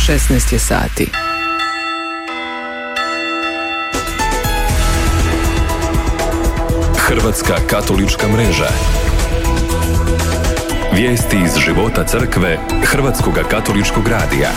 16 je sati. Hrvatska katolička mreža. Vijesti iz života crkve Hrvatskoga katoličkog radija.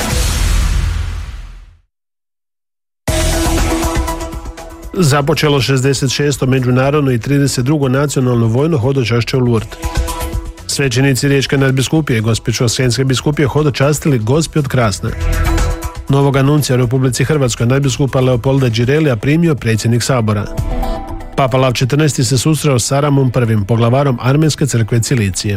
Započelo 66. međunarodno i 32. nacionalno vojno hodočašće u Lourdes. Svećenici Riječke nadbiskupije i Gospićko-senjske biskupije hodočastili Gospi od Krasne. Novog anuncija u Republici Hrvatskoj nadbiskupa Leopolda Đirelija primio predsjednik Sabora. Papa Lav XIV se susreo s Aramom I, poglavarom Armenske crkve Cilicije.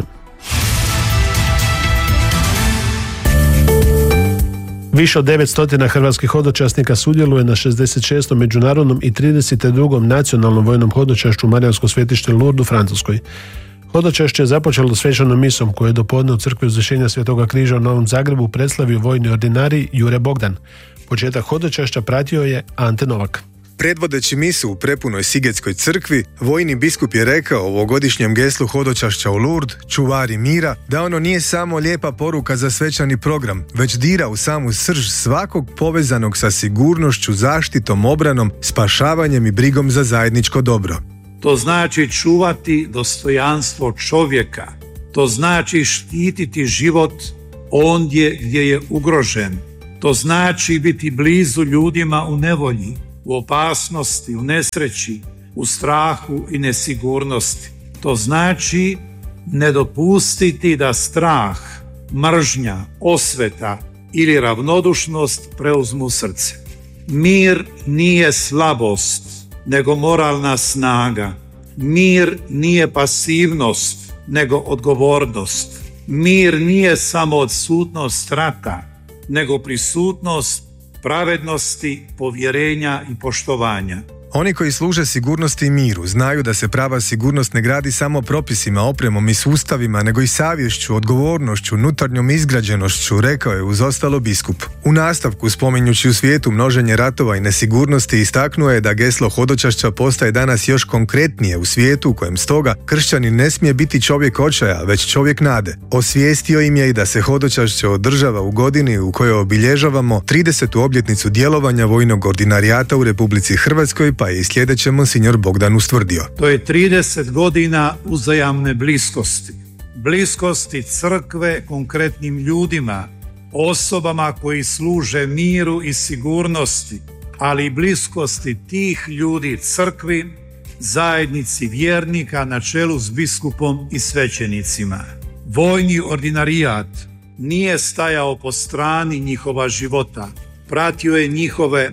Više od 900 hrvatskih hodočasnika sudjeluje na 66. međunarodnom i 32. nacionalnom vojnom hodočašću u Marijansko svetište Lourdes u Francuskoj. Hodočašće je započelo svečanom misom koju je dopodne u crkvi Uzvišenja Svetoga križa u Novom Zagrebu predstavio vojni ordinarij Jure Bogdan. Početak hodočašća pratio je Ante Novak. Predvodeći misu u prepunoj Sigetskoj crkvi, vojni biskup je rekao o ovogodišnjem geslu hodočašća u Lourdes, čuvari mira, da ono nije samo lijepa poruka za svečani program, već dira u samu srž svakog povezanog sa sigurnošću, zaštitom, obranom, spašavanjem i brigom za zajedničko dobro. To znači čuvati dostojanstvo čovjeka. To znači štititi život ondje gdje je ugrožen. To znači biti blizu ljudima u nevolji, u opasnosti, u nesreći, u strahu i nesigurnosti. To znači ne dopustiti da strah, mržnja, osveta ili ravnodušnost preuzmu srce. Mir nije slabost, nego moralna snaga. Mir nije pasivnost, nego odgovornost. Mir nije samo odsutnost rata, nego prisutnost pravednosti, povjerenja i poštovanja. Oni koji služe sigurnosti i miru znaju da se prava sigurnost ne gradi samo propisima, opremom i sustavima, nego i savješću, odgovornošću, unutarnjom izgrađenošću, rekao je uz ostalo biskup. U nastavku, spominjući u svijetu množenje ratova i nesigurnosti, istaknuo je da geslo hodočašća postaje danas još konkretnije u svijetu u kojem stoga kršćanin ne smije biti čovjek očaja, već čovjek nade. Osvijestio im je i da se hodočašće održava u godini u kojoj obilježavamo 30. obljetnicu djelovanja vojnog ordinarijata u Republici Hrvatskoj, pa je i sljedeće monsinjor Bogdan ustvrdio. To je 30 godina uzajamne bliskosti. Bliskosti crkve konkretnim ljudima, osobama koji služe miru i sigurnosti, ali i bliskosti tih ljudi crkvi, zajednici vjernika na čelu s biskupom i svećenicima. Vojni ordinarijat nije stajao po strani njihova života, pratio je njihove,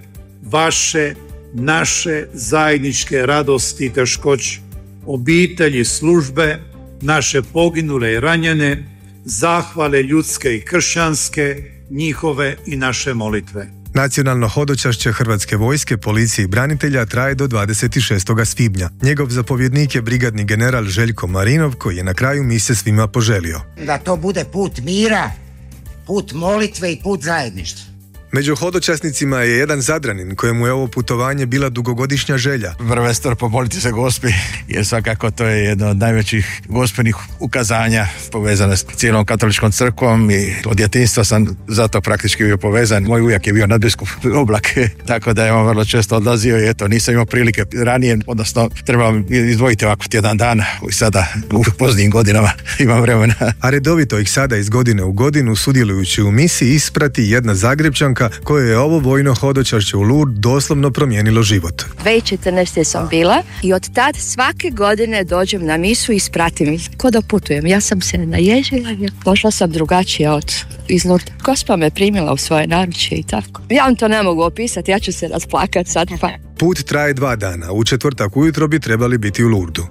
vaše, naše zajedničke radosti i teškoće, obitelji, službe, naše poginule i ranjene, zahvale ljudske i kršćanske, njihove i naše molitve. Nacionalno hodočašće Hrvatske vojske, policije i branitelja traje do 26. svibnja. Njegov zapovjednik je brigadni general Željko Marinov, koji je na kraju mise svima poželio da to bude put mira, put molitve i put zajedništva. Među hodočasnicima je jedan Zadranin kojemu je ovo putovanje bila dugogodišnja želja. Prvenstveno pomoliti se Gospi, jer svakako to je jedno od najvećih gospelnih ukazanja povezano s cijelom katoličkom crkvom i od djetinjstva sam zato praktički bio povezan. Moj ujak je bio nadbiskup Oblak, tako da je on vrlo često odlazio i eto, nisam imao prilike ranije, odnosno trebalo izdvojiti ovako tjedan dana i sada u poznijim godinama imam vremena. A redovito ih sada iz godine u godinu, sudjelujući u misiji, isprati jedna Zagrebčanka koje je ovo vojno hodočašće u Lourdes doslovno promijenilo život. 2014. sam bila i od tad svake godine dođem na misu i ispratim ih. Ko da putujem, ja sam se naježila i došla sam drugačija iz Lourdes. Gospa me primila u svoje naručje i tako. Ja vam to ne mogu opisati, ja ću se rasplakati sad. Put traje 2 dana, u četvrtak ujutro bi trebali biti u Lourdesu.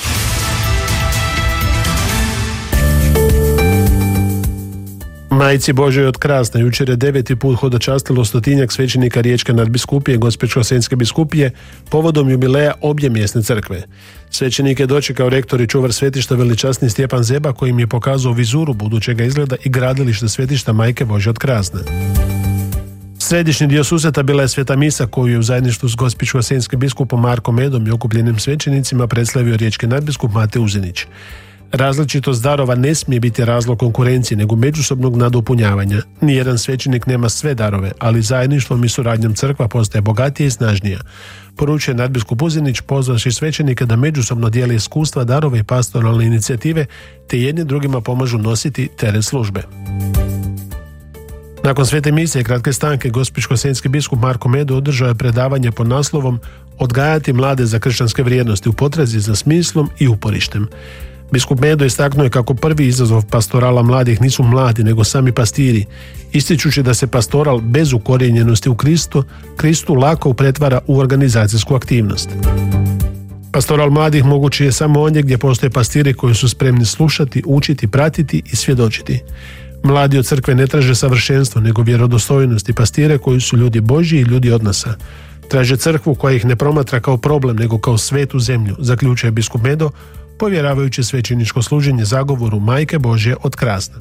Majci Božoj od Krasne jučer je 9. put hodočastilo 100-tinjak svećenika Riječke nadbiskupije i Gospićko-senjske biskupije povodom jubileja obje mjesne crkve. Svećenik je dočekao rektor i čuvar svetišta veličasni Stjepan Zeba, koji im je pokazao vizuru budućega izgleda i gradilište svetišta Majke Božje od Krasne. Središnji dio susreta bila je sveta misa koju je u zajedništvu s Gospićko-senjskim biskupom Markom Edom i okupljenim svećenicima predstavio riječki nadbiskup Mate Uzinić. Različitost darova ne smije biti razlog konkurencije, nego međusobnog nadopunjavanja. Nijedan svećenik nema sve darove, ali zajedništvom i suradnjom crkva postaje bogatija i snažnija. Poručuje nadbiskup Uzinić, pozvavši svećenike da međusobno dijele iskustva, darove i pastoralne inicijative, te jedni drugima pomažu nositi teret službe. Nakon svete misije i kratke stanke, gospićko-senjski biskup Marko Medo održao je predavanje pod naslovom Odgajati mlade za kršćanske vrijednosti u potrazi za smislom i uporištem. Biskup Medo istaknuo je kako prvi izazov pastorala mladih nisu mladi, nego sami pastiri, ističući da se pastoral bez ukorijenjenosti u Kristu lako pretvara u organizacijsku aktivnost. Pastoral mladih mogući je samo ondje gdje postoje pastiri koji su spremni slušati, učiti, pratiti i svjedočiti. Mladi od crkve ne traže savršenstvo, nego vjerodostojnost i pastire koji su ljudi Božji i ljudi odnosa. Traže crkvu koja ih ne promatra kao problem, nego kao svetu zemlju, zaključuje biskup Medo, povjeravajući svećeničko služenje zagovoru Majke Božje od Krasna.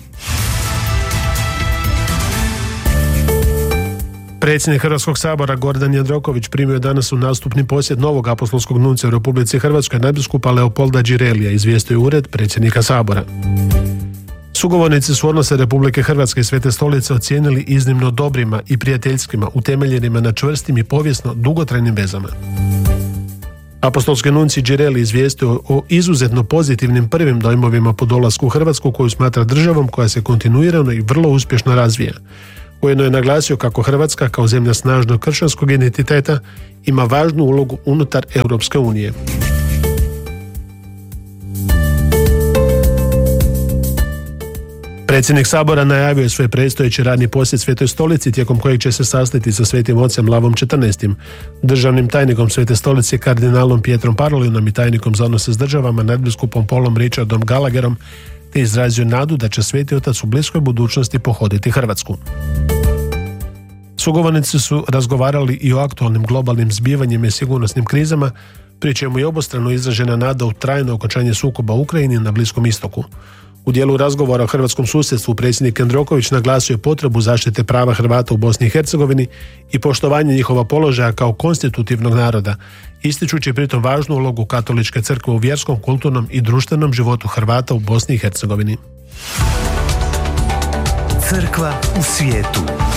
Predsjednik Hrvatskog sabora Gordan Jandroković primio danas u nastupni posjet novog apostolskog nuncija u Republici Hrvatskoj nadbiskupa Leopolda Đirelija, izvijestio je ured predsjednika sabora. Sugovornici su odnose Republike Hrvatske i Svete Stolice ocijenili iznimno dobrima i prijateljskima, utemeljenima na čvrstim i povijesno dugotrajnim vezama. Apostolski nuncij Đireli izvijestio o izuzetno pozitivnim prvim dojmovima po dolasku u Hrvatsku, koju smatra državom koja se kontinuirano i vrlo uspješno razvija. Ujedno je naglasio kako Hrvatska kao zemlja snažnog kršćanskog identiteta ima važnu ulogu unutar Europske unije. Predsjednik sabora najavio je svoj predstojeći radni posjet Svetoj Stolici, tijekom kojeg će se sastati sa Svetim ocem Lavom XIV, državnim tajnikom Svete Stolice kardinalom Pietrom Parolinom i tajnikom za odnose s državama nadbiskupom Paulom Richardom Gallagherom, te izrazio nadu da će Sveti otac u bliskoj budućnosti pohoditi Hrvatsku. Sugovornici su razgovarali i o aktualnim globalnim zbivanjima i sigurnosnim krizama, pri čemu je obostrano izražena nada u trajno okončanje sukoba u Ukrajini na Bliskom istoku. U dijelu razgovora o hrvatskom susjedstvu predsjednik Jandroković naglasio je potrebu zaštite prava Hrvata u Bosni i Hercegovini i poštovanje njihova položaja kao konstitutivnog naroda, ističući pritom važnu ulogu Katoličke crkve u vjerskom, kulturnom i društvenom životu Hrvata u Bosni i Hercegovini. Crkva u svijetu.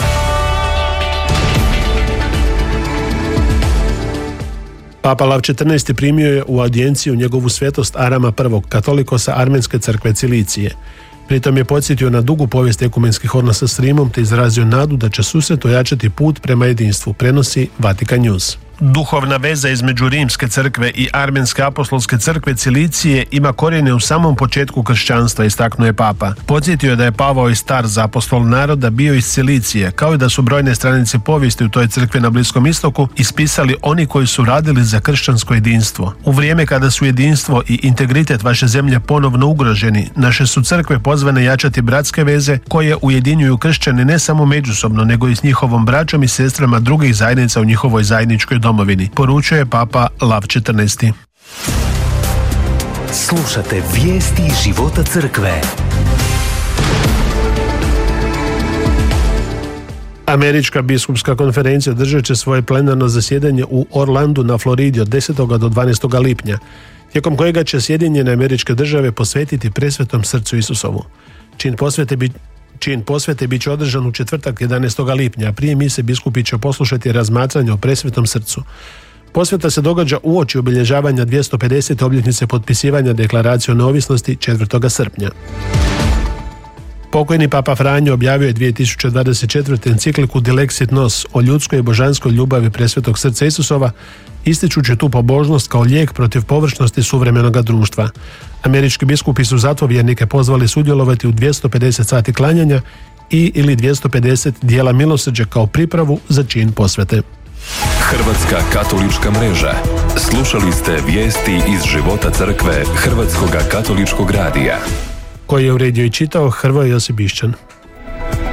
Papa Lav XIV primio je u audijenciju njegovu svetost Arama I, katolikosa Armenske crkve Cilicije. Pritom je podsjetio na dugu povijest ekumenskih odnosa s Rimom te izrazio nadu da će susret ojačati put prema jedinstvu, prenosi Vatican News. Duhovna veza između Rimske crkve i Armenske apostolske crkve Cilicije ima korijene u samom početku kršćanstva, istaknuo je Papa. Podsjetio je da je Pavao i Star za apostol naroda bio iz Cilicije, kao i da su brojne stranice povijesti u toj crkvi na Bliskom istoku ispisali oni koji su radili za kršćansko jedinstvo. U vrijeme kada su jedinstvo i integritet vaše zemlje ponovno ugroženi, naše su crkve pozvane jačati bratske veze koje ujedinjuju kršćane ne samo međusobno, nego i s njihovom braćom i sestrama drugih zajednica u njihovoj zajedničkoj domovini, poručuje Papa Lav XIV. Slušate vijesti života crkve. Američka biskupska konferencija održat će svoje plenarno zasjedanje u Orlandu na Floridi od 10. do 12. lipnja, tijekom kojega će Sjedinjene Američke Države posvetiti presvetom srcu Isusovu. Čin posvete bit će održan u četvrtak 11. lipnja, a prije mise biskupi će poslušati razmatranje o presvetom srcu. Posveta se događa uoči obilježavanja 250. obljetnice potpisivanja Deklaracije o neovisnosti 4. srpnja. Pokojni Papa Franjo objavio je 2024. encikliku Dilexit Nos o ljudskoj i božanskoj ljubavi presvetog srca Isusova, ističući tu pobožnost kao lijek protiv površnosti suvremenog društva. Američki biskupi su zato vjernike pozvali sudjelovati u 250 sati klanjanja ili 250 dijela milosrđa kao pripravu za čin posvete. Hrvatska katolička mreža. Slušali ste vijesti iz života crkve Hrvatskoga katoličkog radija. Koji je uredio i čitao Hrvoje Josip Išćan.